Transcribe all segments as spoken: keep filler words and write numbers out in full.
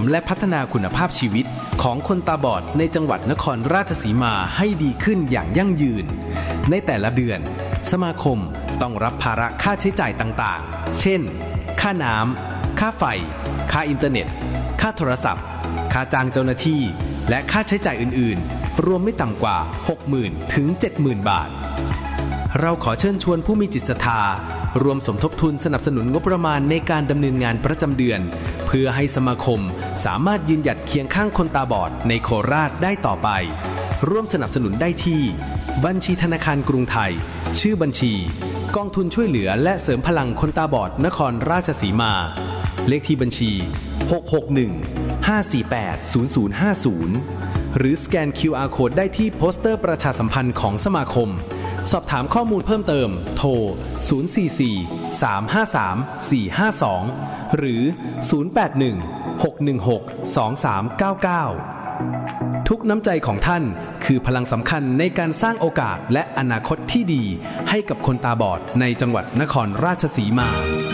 และพัฒนาคุณภาพชีวิตของคนตาบอดในจังหวัดนครราชสีมาให้ดีขึ้นอย่างยั่งยืนในแต่ละเดือนสมาคมต้องรับภาระค่าใช้จ่ายต่างๆเช่นค่าน้ำค่าไฟค่าอินเทอร์เน็ตค่าโทรศัพท์ค่าจ้างเจ้าหน้าที่และค่าใช้จ่ายอื่นๆรวมไม่ต่ำกว่า หกหมื่น ถึง เจ็ดหมื่น บาทเราขอเชิญชวนผู้มีจิตศรัทธารวมสมทบทุนสนับสนุนงบประมาณในการดำเนินงานประจำเดือนเพื่อให้สมาคมสามารถยืนหยัดเคียงข้างคนตาบอดในโคราชได้ต่อไปร่วมสนับสนุนได้ที่บัญชีธนาคารกรุงไทยชื่อบัญชีกองทุนช่วยเหลือและเสริมพลังคนตาบอดนครราชสีมาเลขที่บัญชีหก หก หนึ่ง ห้า สี่ แปด ศูนย์ ศูนย์ ห้า ศูนย์หรือสแกน คิว อาร์ Code ได้ที่โปสเตอร์ประชาสัมพันธ์ของสมาคมสอบถามข้อมูลเพิ่มเติมโทรศูนย์ สี่ สี่ สาม ห้า สาม สี่ ห้า สองหรือศูนย์ แปด หนึ่ง หก หนึ่ง หก สอง สาม เก้า เก้าทุกน้ำใจของท่านคือพลังสำคัญในการสร้างโอกาสและอนาคตที่ดีให้กับคนตาบอดในจังหวัดนครราชสีมา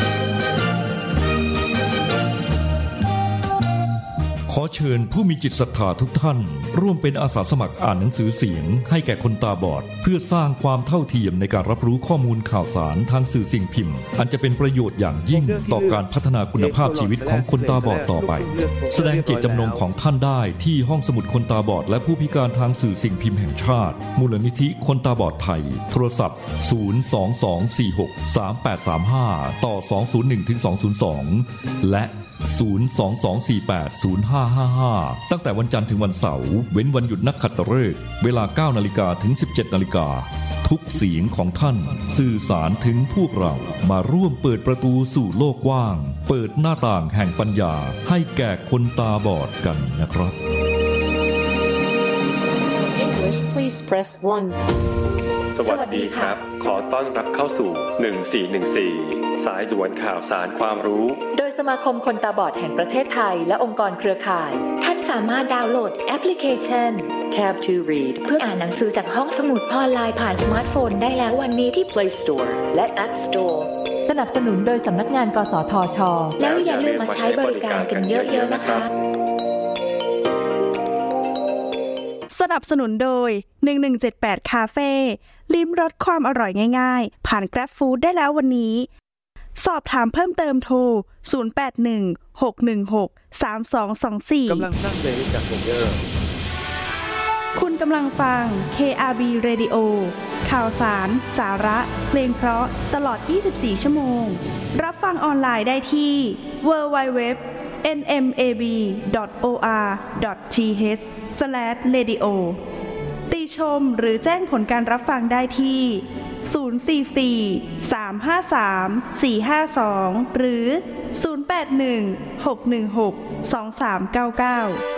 ขอเชิญผู้มีจิตศรัทธาทุกท่านร่วมเป็นอาสาสมัครอ่านหนังสือเสียงให้แก่คนตาบอดเพื่อสร้างความเท่าเทียมในการรับรู้ข้อมูลข่าวสารทางสื่อสิ่งพิมพ์อันจะเป็นประโยชน์อย่างยิ่งต่อการพัฒนาคุณภาพชีวิตของคนตาบอดต่อไปแสดงเจตจำนงของท่านได้ที่ห้องสมุดคนตาบอดและผู้พิการทางสื่อสิ่งพิมพ์แห่งชาติมูลนิธิคนตาบอดไทยโทรศัพท์ศูนย์ สอง สอง สี่ หก สาม แปด สาม ห้าต่อสอง ศูนย์ หนึ่ง ถึง สอง ศูนย์ สองและศูนย์ สอง สอง สี่ แปด ศูนย์ ห้า ห้า ห้าตั้งแต่วันจันทร์ถึงวันเสาร์เว้นวันหยุดนักขัตฤกษ์เวลา เก้านาฬิกา ถึง สิบเจ็ดนาฬิกาทุกเสียงของท่านสื่อสารถึงพวกเรามาร่วมเปิดประตูสู่โลกกว้างเปิดหน้าต่างแห่งปัญญาให้แก่คนตาบอดกันนะครับ English please press one สวัสดีครับขอต้อนรับเข้าสู่หนึ่งสี่หนึ่งสี่สายด่วนข่าวสารความรู้โดยสมาคมคนตาบอดแห่งประเทศไทยและองค์กรเครือข่ายท่านสามารถดาวน์โหลดแอปพลิเคชัน Tab to Read เพื่ออ่านหนังสือจากห้องสมุดออนไลน์ผ่านสมาร์ทโฟนได้แล้ววันนี้ที่ Play Store และ App Store สนับสนุนโดยสำนักงานกสทช. แล้วอย่าลืมมาใช้บริการกันเยอะๆนะคะสนับสนุนโดยหนึ่งหนึ่งเจ็ดแปดคาเฟ่ลิ้มรสความอร่อยง่ายๆผ่าน Grab Food ได้แล้ววันนี้สอบถามเพิ่มเติมโทรศูนย์ แปด หนึ่ง หก หนึ่ง หก สาม สอง สอง สี่กำลังสร้างเพลงจากเพลงเยอร์คุณกำลังฟัง เค อาร์ บี Radio ข่าวสารสาระเพลงเพราะตลอดยี่สิบสี่ชั่วโมงรับฟังออนไลน์ได้ที่ ดับเบิลยู ดับเบิลยู ดับเบิลยู ดอท เอ็น เอ็ม เอ บี ดอท โอ อาร์ ดอท ที เอช สแลช เรดิโอ ติชมหรือแจ้งผลการรับฟังได้ที่ศูนย์ สี่ สี่ สาม ห้า สาม สี่ ห้า สองหรือศูนย์ แปด หนึ่ง หก หนึ่ง หก สอง สาม เก้า เก้า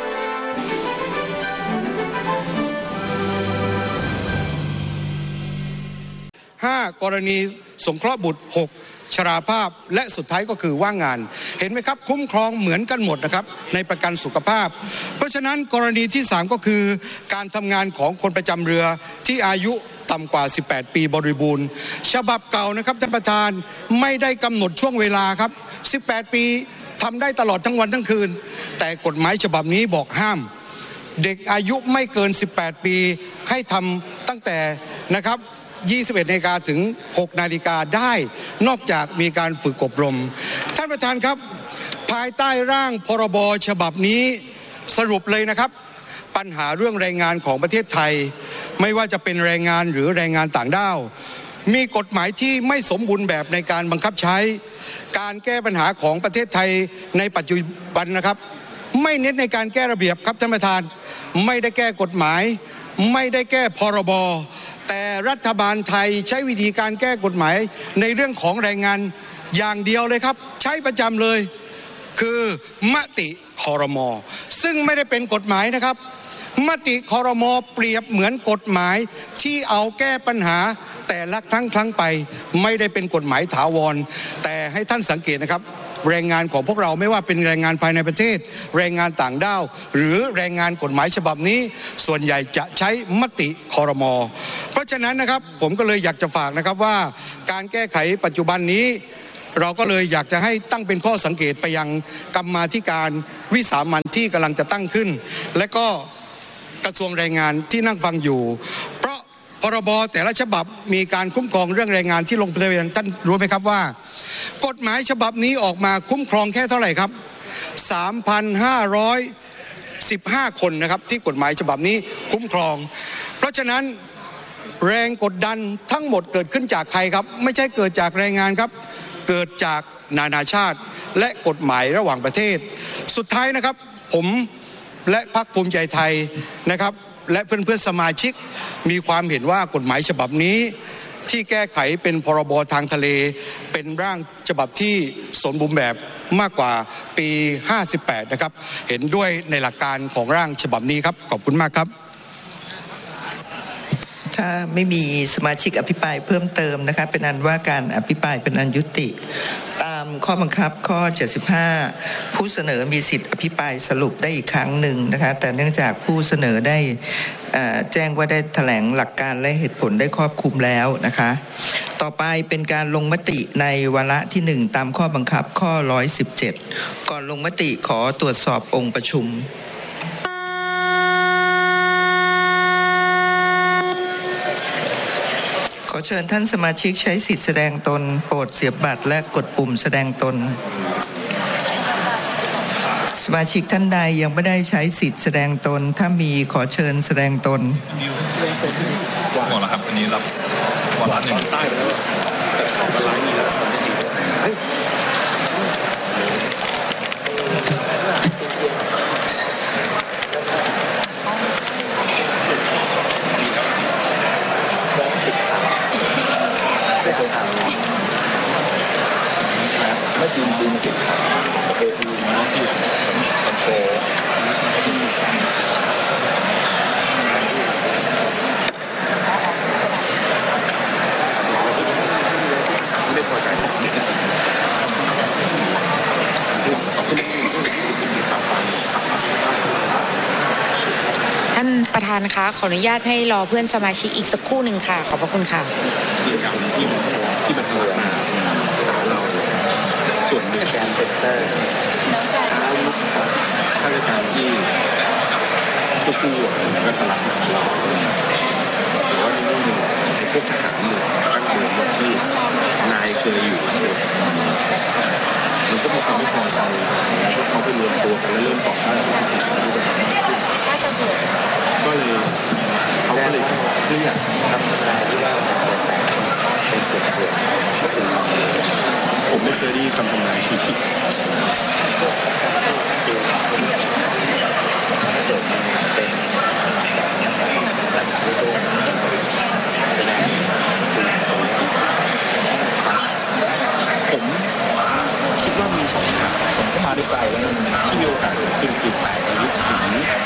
ห้ากรณีสงเคราะห์บุตรหกชราภาพและสุดท้ายก็คือว่างงานเห็นไหมครับคุ้มครองเหมือนกันหมดนะครับในประกันสุขภาพเพราะฉะนั้นกรณีที่สามก็คือการทำงานของคนประจำเรือที่อายุต่ำกว่าสิบแปดปีบริบูรณ์ฉบับเก่านะครับท่านประธานไม่ได้กำหนดช่วงเวลาครับสิบแปดปีทำได้ตลอดทั้งวันทั้งคืนแต่กฎหมายฉบับนี้บอกห้ามเด็กอายุไม่เกินสิบแปดปีให้ทำตั้งแต่นะครับยี่สิบเอ็ดนาฬิกาถึงหกนาฬิกาได้นอกจากมีการฝึกอบรมท่านประธานครับภายใต้ร่างพรบฉบับนี้สรุปเลยนะครับปัญหาเรื่องแรงงานของประเทศไทยไม่ว่าจะเป็นแรงงานหรือแรงงานต่างด้าวมีกฎหมายที่ไม่สมบูรณ์แบบในการบังคับใช้การแก้ปัญหาของประเทศไทยในปัจจุบันนะครับไม่เน้นในการแก้ระเบียบครับท่านประธานไม่ได้แก้กฎหมายไม่ได้แก้พรบแต่รัฐบาลไทยใช้วิธีการแก้กฎหมายในเรื่องของแรงงานอย่างเดียวเลยครับใช้ประจำเลยคือมติครม.ซึ่งไม่ได้เป็นกฎหมายนะครับมติครม.เปรียบเหมือนกฎหมายที่เอาแก้ปัญหาแต่ละครั้งครั้งไปไม่ได้เป็นกฎหมายถาวรแต่ให้ท่านสังเกตนะครับแรงงานของพวกเราไม่ว่าเป็นแรงงานภายในประเทศแรงงานต่างด้าวหรือแรงงานกฎหมายฉบับนี้ส่วนใหญ่จะใช้มติครม.เพราะฉะนั้นนะครับผมก็เลยอยากจะฝากนะครับว่าการแก้ไขปัจจุบันนี้เราก็เลยอยากจะให้ตั้งเป็นข้อสังเกตไปยังกรรมาธิการวิสามัญที่กำลังจะตั้งขึ้นและก็กระทรวงแรงงานที่นั่งฟังอยู่เพราะพรบแต่ละฉบับมีการคุ้มครองเรื่องแรงงานที่ลงทะเบียนท่านรู้ไหมครับว่ากฎหมายฉบับนี้ออกมาคุ้มครองแค่เท่าไหร่ครับ สามพันห้าร้อยสิบห้า คนนะครับที่กฎหมายฉบับนี้คุ้มครองเพราะฉะนั้นแรงกดดันทั้งหมดเกิดขึ้นจากใครครับไม่ใช่เกิดจากแรงงานครับเกิดจากนานาชาติและกฎหมายระหว่างประเทศสุดท้ายนะครับผมและพรรคภูมิใจไทยนะครับและเพื่อนๆสมาชิกมีความเห็นว่ากฎหมายฉบับนี้ที่แก้ไขเป็นพรบทางทะเลเป็นร่างฉบับที่สมบูรณ์แบบมากกว่าปีห้าสิบแปดนะครับเห็นด้วยในหลักการของร่างฉบับนี้ครับขอบคุณมากครับถ้าไม่มีสมาชิกอภิปรายเพิ่มเติมนะคะเป็นอันว่าการอภิปรายเป็นอันยุติตามข้อบังคับข้อเจ็ดสิบห้าผู้เสนอมีสิทธิ์อภิปรายสรุปได้อีกครั้งหนึ่งนะคะแต่เนื่องจากผู้เสนอได้แจ้งว่าได้แถลงหลักการและเหตุผลได้ครอบคลุมแล้วนะคะต่อไปเป็นการลงมติในวาระที่หนึ่งตามข้อบังคับข้อหนึ่งร้อยสิบเจ็ดก่อนลงมติขอตรวจสอบองค์ประชุมขอเชิญท่านสมาชิกใช้สิทธิแสดงตนโปรดเสียบบัตรและกดปุ่มแสดงตนสมาชิกท่านใดยังไม่ได้ใช้สิทธิแสดงตนถ้ามีขอเชิญแสดงตนหมดแล้วครับอันนี้รับวาระหนึ่งใต้ไปแล้ววาระนี้แล้วไม่จริงจริงจริงประเทศอื่นนะที่คอนโกไม่พอใจท่านประธานคะขออนุญาตให้รอเพื่อนสมาชิกอีกสักครู่หนึ่งค่ะขอบพระคุณค่ะกิจกรรมที่มันที่มันเหลือเราส่วนหนึ่งการเป็นแต่ข้าราชการที่ผู้ผู้ก็ตลาดเราแต่ว่าที่นี่พวกทหารหรือตั้งเมืองที่นายเคยอยู่มันก็มีความไม่พอใจเขาไปรวมตัวกันแล้วเริ่มต่อต้านก็เลยเขาก็เลยเรียกทำงานที่ว่าเป็นส่วนเกิดผมไม่เคยได้คำทำนายที่ผิดผมคิดว่ามีสองทางผมก็มาได้ไกลแล้วที่มีโอกาสขึ้นปีแปดยุคสี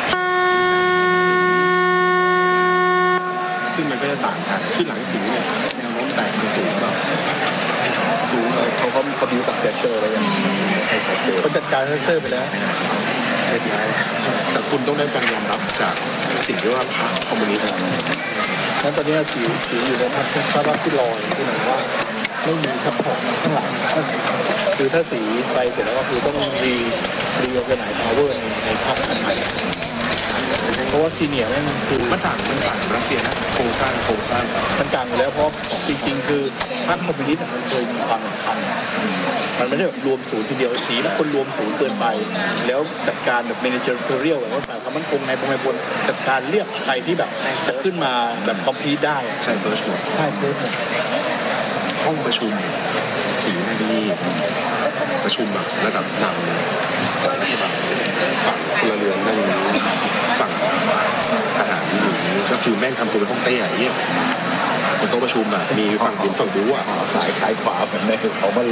ซึ่งมันก็จะต่างกันที่หลังสีเนี่ยแนวโน้มแตกมันสูงแบบสูงเลยเขาเขาเขาดิวสักเซอร์อะไรอย่างนี้เขาจัดการเซอร์ไปแล้วเรียบร้อยแต่คุณต้องได้การยอมรับจากสิ่งที่ว่าพรรคคอมมิวนิสต์นั้นตอนนี้สีสีอยู่ในพรรคพรรคที่ลอยที่ไหนว่าไม่มีชับพองข้างหลังคือถ้าสีไปเสร็จแล้วก็คือต้องรีรีออร์แกไนซ์พาวเวอร์ในในพรรคอันใหม่เพราะว่าซีเนียร์นั่นคือมันต่างมันต่างรัสเซียนะโครงสร้างโครงสร้างมันต่างอยู่แล้วเพราะจริงๆคือพรรคคอมมิวนิสต์มันเคยมีความสำคัญมันไม่ได้แบบรวมศูนย์ทีเดียวสีแล้วคนรวมศูนย์เกินไปแล้วจัดการแบบเมเนเจอร์เรียลแบบว่าแต่ความมั่นคงในบนจัดการเรียกใครที่แบบจะขึ้นมาแบบคอมพลีทได้ใช่เบิร์ชหมดใช่เบิร์ชหมดห้องประชุมสีนาดีประชุมแบบระดับนำฝั่งรัฐบาลฝั่งพลเรือนนั่งฝั่งทหารอยู่นี้ก็คือแม่งทำตัวเป็นห้องเต้อย่างเงี้ยบนโต๊ะประชุมแบบมีฝั่งบุญฝั่งบู๊อ่ะสายขายขวาแบบในเขามาโล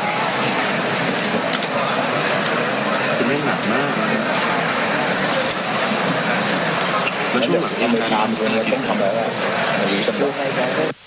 คือแม่งหนักมากแล้วช่วงหลังเอ็มตามคนต้องทำอะไรอ่ะ